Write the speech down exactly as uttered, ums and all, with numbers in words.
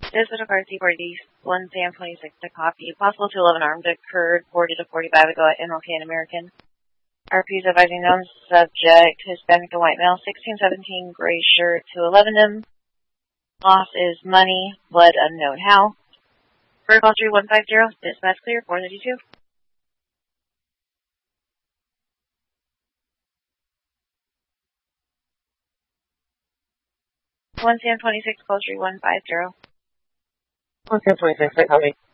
Dispatch car C forty, one Sam twenty-six to copy. Possible to eleven armed occurred forty to forty-five ago at M L K and American. R P is advising known subject, Hispanic and white male, sixteen seventeen, gray shirt, two eleven M. Loss is money, blood unknown how. Protocol three one five zero, dispatch clear, four thirty-two. one Sam twenty-six, call three one five zero. one Sam twenty-six, copy.